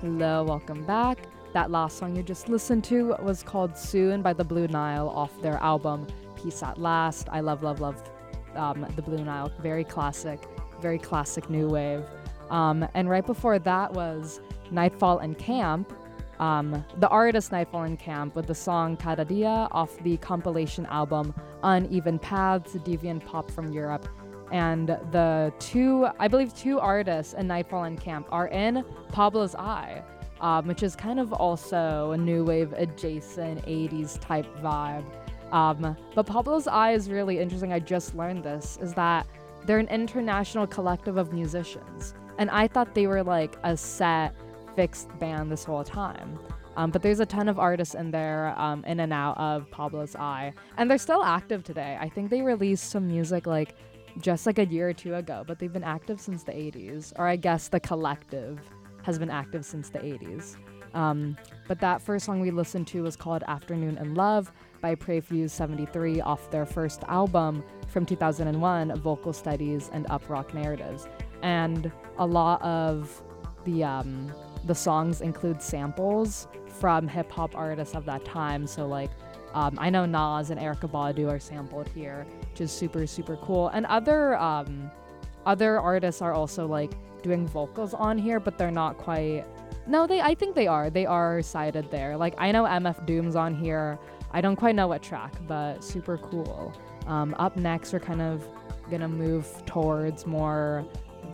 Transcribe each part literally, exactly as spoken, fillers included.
Hello, welcome back. That last song you just listened to was called Soon by the Blue Nile off their album Peace at Last. I love, love, love um, the Blue Nile. Very classic, very classic new wave. Um, and right before that was Nightfall in Camp, um, the artist Nightfall in Camp with the song Cada Dia off the compilation album Uneven Paths, Deviant Pop from Europe. And the two, I believe two artists in Nightfall in Camp are in Pablo's Eye, um, which is kind of also a new wave adjacent eighties type vibe. Um, but Pablo's Eye is really interesting. I just learned this, is that they're an international collective of musicians. And I thought they were like a set, fixed band this whole time. Um, but there's a ton of artists in there, um, in and out of Pablo's Eye. And they're still active today. I think they released some music like just like a year or two ago, but they've been active since the eighties, or I guess the collective has been active since the eighties. Um, but that first song we listened to was called Afternoon in Love by Prefuse seventy-three off their first album from two thousand one, Vocal Studies and Up Rock Narratives. And a lot of the um, the songs include samples from hip-hop artists of that time, so like Um, I know Nas and Erykah Badu are sampled here, which is super, super cool. And other um, other artists are also like doing vocals on here, but they're not quite. No, they. I think they are. They are cited there. Like I know M F Doom's on here. I don't quite know what track, but super cool. Um, up next, we're kind of gonna move towards more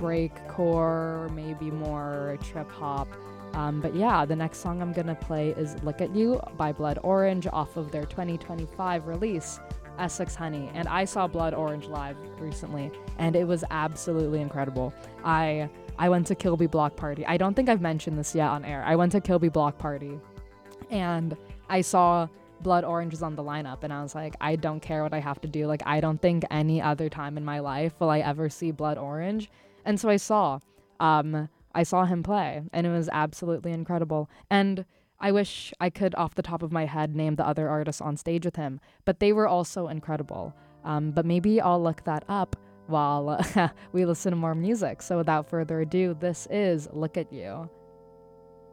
breakcore, maybe more trip hop. Um, but yeah, the next song I'm gonna play is Look at You by Blood Orange off of their twenty twenty-five release, Essex Honey. And I saw Blood Orange live recently, and it was absolutely incredible. I I went to Kilby Block Party. I don't think I've mentioned this yet on air. I went to Kilby Block Party, and I saw Blood Orange was on the lineup, and I was like, I don't care what I have to do. Like, I don't think any other time in my life will I ever see Blood Orange. And so I saw. Um, I saw him play, and it was absolutely incredible. And I wish I could, off the top of my head, name the other artists on stage with him, but they were also incredible. Um, but maybe I'll look that up while we listen to more music. So without further ado, this is Look at You.